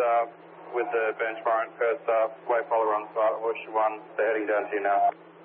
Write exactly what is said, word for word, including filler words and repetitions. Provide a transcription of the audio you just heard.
uh, with the bench warrant, first uh, way follower on site, Oyster one, they're heading down to you now.